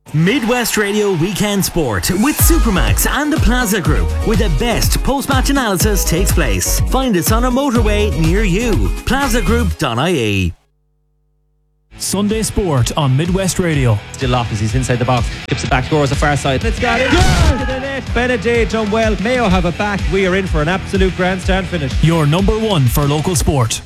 Midwest Radio Weekend Sport with Supermax and the Plaza Group, where the best post-match analysis takes place. Find us on a motorway near you. plazagroup.ie. Sunday Sport on Midwest Radio. Still off as he's inside the box. Tips it back, scores the far side. It's got it to the net. Benedict done well. Mayo have it back. We are in for an absolute grandstand finish. Your number one for local sport.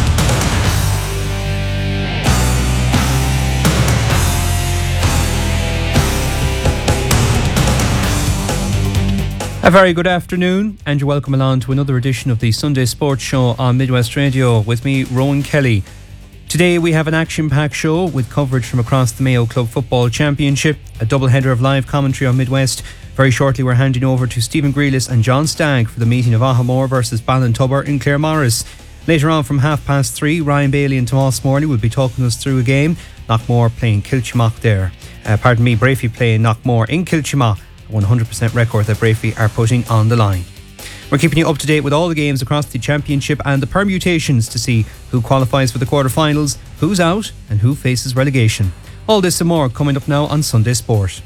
A very good afternoon, and you're welcome along to another edition of the Sunday Sports Show on Midwest Radio with me, Rowan Kelly. Today we have an action-packed show with coverage from across the Mayo Club Football Championship, a double-header of live commentary on Midwest. Very shortly we're handing over to Stephen Grealish and John Stagg for the meeting of Ahamore versus Ballintubber in Claremorris. Later on from 3:30, Ryan Bailey and Tomas Morley will be talking us through a game. Knockmore playing Kilchimach there. Brafey playing Knockmore in Kilchimach. 100% record that Brafey are putting on the line. We're keeping you up to date with all the games across the championship and the permutations to see who qualifies for the quarterfinals, who's out and who faces relegation. All this and more coming up now on Sunday Sport.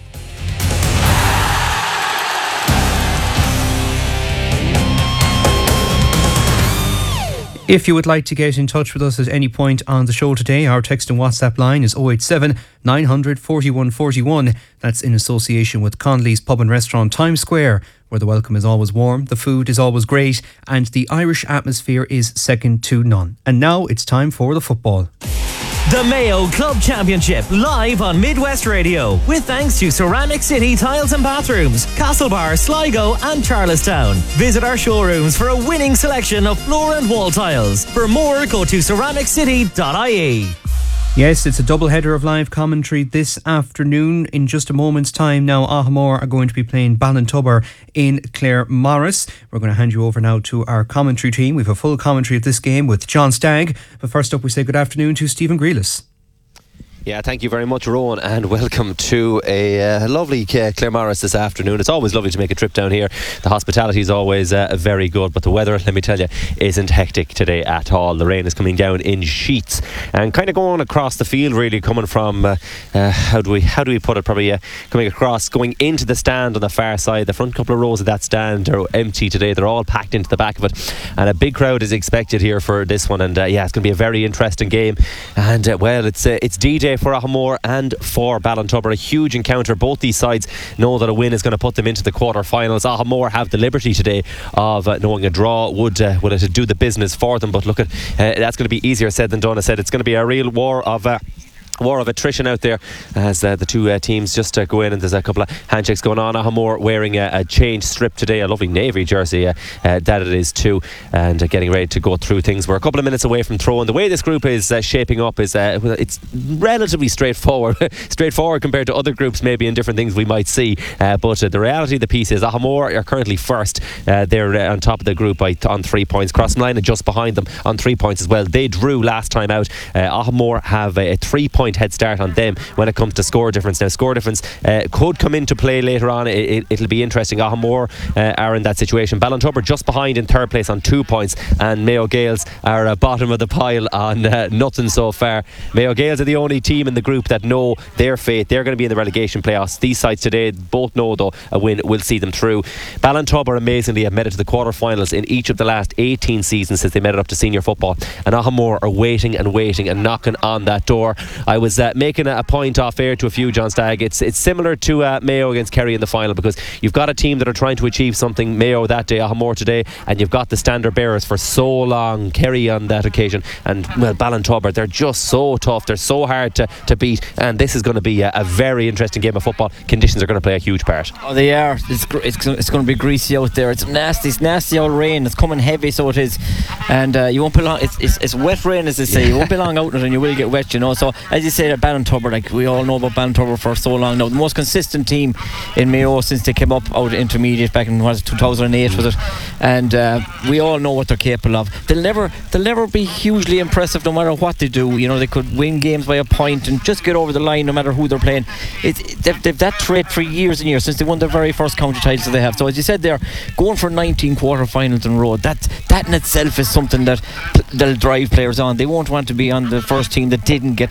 If you would like to get in touch with us at any point on the show today, our text and WhatsApp line is 087 900 41 41. That's in association with Connolly's Pub and Restaurant Times Square, where the welcome is always warm, the food is always great, and the Irish atmosphere is second to none. And now it's time for the football. The Mayo Club Championship, live on Midwest Radio, with thanks to Ceramic City Tiles and Bathrooms, Castlebar, Sligo and Charlestown. Visit our showrooms for a winning selection of floor and wall tiles. For more, go to ceramiccity.ie. Yes, it's a double header of live commentary this afternoon. In just a moment's time now, Ahamore are going to be playing Ballintubber in Claremorris. We're going to hand you over now to our commentary team. We have a full commentary of this game with John Stagg. But first up, we say good afternoon to Stephen Grealish. Yeah, thank you very much, Rowan, and welcome to a lovely Claremorris this afternoon. It's always lovely to make a trip down here. The hospitality is always very good, but the weather, let me tell you, isn't hectic today at all. The rain is coming down in sheets and kind of going across the field, really, coming from how do we put it? Probably coming across, going into the stand on the far side. The front couple of rows of that stand are empty today. They're all packed into the back of it, and a big crowd is expected here for this one. And yeah, it's going to be a very interesting game. And well, it's D-Day for Ahamore and for Ballintubber. A huge encounter. Both these sides know that a win is going to put them into the quarter-finals. Ahamore have the liberty today of knowing a draw would do the business for them, but look at that's going to be easier said than done. I said it's going to be a real war of attrition out there as the two teams just go in, and there's a couple of handshakes going on. Ahamore wearing a changed strip today, a lovely navy jersey that it is too, and getting ready to go through things. We're a couple of minutes away from throw, and the way this group is shaping up is it's relatively straightforward compared to other groups maybe in different things we might see, but the reality of the piece is Ahamore are currently first. They're on top of the group on 3 points. Crossmline are just behind them on 3 points as well. They drew last time out. Ahamore have a 3-point head start on them when it comes to score difference. Now, score difference could come into play later on. It'll be interesting. Ahamore are in that situation. Ballintubber just behind in third place on 2 points, and Mayo Gaels are bottom of the pile on nothing so far. Mayo Gaels are the only team in the group that know their fate. They're going to be in the relegation playoffs. These sides today both know, though, a win will see them through. Ballintubber amazingly have made it to the quarterfinals in each of the last 18 seasons since they made it up to senior football, and Ahamore are waiting and knocking on that door. I was making a point off air to a few, John Stagg. It's similar to Mayo against Kerry in the final, because you've got a team that are trying to achieve something. Mayo that day, Ahamore today, and you've got the standard bearers for so long, Kerry on that occasion, and well, Ballintubber, they're just so tough, they're so hard to beat, and this is going to be a very interesting game of football. Conditions are going to play a huge part. Oh, they are. It's going to be greasy out there. It's nasty old rain. It's coming heavy, so it is, and you won't be long. It's wet rain, as they say. You won't be long out in it, and you will get wet, you know. So as you say, that Ballintubber, like we all know about Ballintubber for so long now, the most consistent team in Mayo since they came up out of intermediate back in 2008 was it, and we all know what they're capable of. They'll never be hugely impressive no matter what they do. You know, they could win games by a point and just get over the line no matter who they're playing. They've that trait for years and years since they won their very first county titles that they have. So as you said, they're going for 19 quarter-finals in a row. That in itself is something that they'll drive players on. They won't want to be on the first team that didn't get to the quarter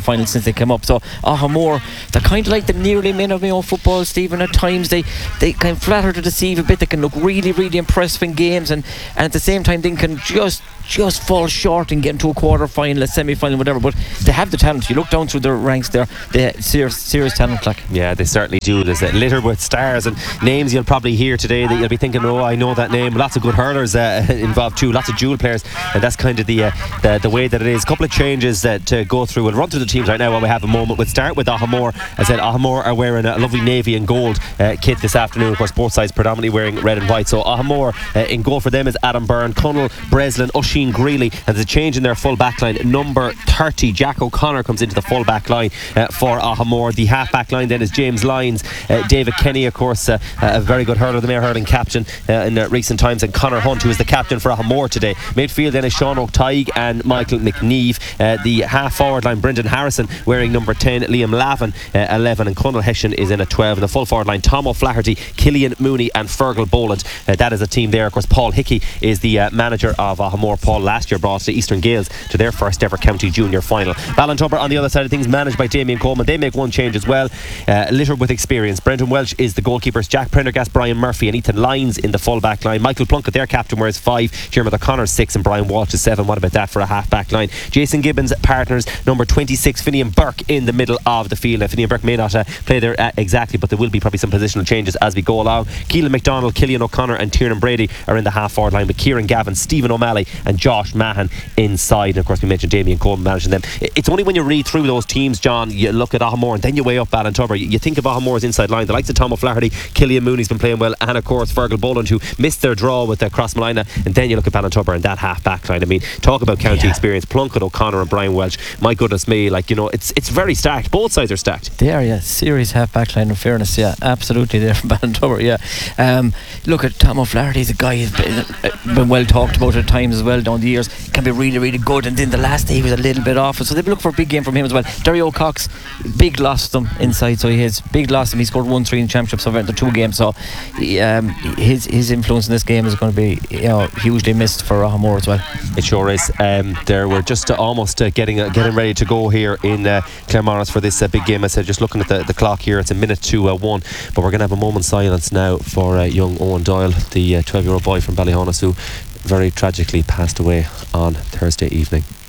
quarter-final since they came up. So Ahamore, they're kind of like the nearly men of Mayo football, Stephen. At times they can flatter to deceive a bit. They can look really, really impressive in games, and at the same time they can just fall short and get into a quarter-final, a semi-final, whatever. But they have the talent. You look down through their ranks there, they have serious talent. Like, yeah, they certainly do. There's littered with stars and names you'll probably hear today that you'll be thinking, oh, I know that name. Lots of good hurlers involved too, lots of dual players, and that's kind of the way that it is. A couple of changes to go through. We'll run through the teams right now while we have a moment. We'll start with Ahamore. I said Ahamore are wearing a lovely navy and gold kit this afternoon. Of course, both sides predominantly wearing red and white. So Ahamore in goal for them is Adam Byrne, Connell Breslin, Oisin Greeley, and there's a change in their full back line. Number 30, Jack O'Connor, comes into the full back line for Ahamore. The half back line then is James Lyons, David Kenny, of course, a very good hurler, the Mayo hurling captain in recent times, and Conor Hunt, who is the captain for Ahamore today. Midfield then is Sean O'Tygue and Michael McNeve. The half forward line, Brendan Harrison wearing number 10, Liam Lavin 11, and Conal Hessian is in at 12. And the full forward line, Tom O'Flaherty, Killian Mooney and Fergal Boland. That is a team there. Of course, Paul Hickey is the manager of Ahamore. Paul last year brought the Eastern Gales to their first ever county junior final. Ballintubber on the other side of things, managed by Damien Coleman. They make one change as well, littered with experience. Brendan Welch is the goalkeepers, Jack Prendergast, Brian Murphy and Ethan Lyons in the full back line. Michael Plunkett, their captain, wears 5, Jeremy O'Connor 6 and Brian Walsh is 7. What about that for a half back line? Jason Gibbons partners number 26, Finian Burke, in the middle of the field. Finian Burke may not play there exactly, but there will be probably some positional changes as we go along. Keelan McDonald, Killian O'Connor and Tiernan Brady are in the half forward line, with Kieran Gavin, Stephen O'Malley and Josh Mahan inside. And of course we mentioned Damien Coleman managing them. It's only when you read through those teams, John, you look at Ahamore and then you weigh up Ballintubber. You think of Ahamore's inside line, the likes of Tom O'Flaherty, Killian Mooney's been playing well, and of course Fergal Boland, who missed their draw with Crossmolina. And then you look at Ballintubber and that half back line. I mean, talk about county experience. Plunkett, O'Connor and Brian Welch, my goodness me, like, you know, it's very stacked. Both sides are stacked. They are, yeah. Serious half back line, in fairness, yeah, absolutely there from Ballintubber, yeah. Look at Tom O'Flaherty. He's a guy who's been well talked about at times as well down the years. Can be really, really good, and then the last day he was a little bit off, so they've looked for a big game from him as well. Derry O'Cox, big loss to them inside, so he has big loss to him. He scored 1-3 in the championship so far in the 2 games, so his influence in this game is going to be, you know, hugely missed for Ahamore as well. It sure is. There we're just almost getting ready to go here in Claremorris for this big game. I said, just looking at the clock here, it's a minute to 1, but we're going to have a moment's silence now for young Owen Doyle, the 12-year-old boy from Ballyhonus who very tragically passed away on Thursday evening.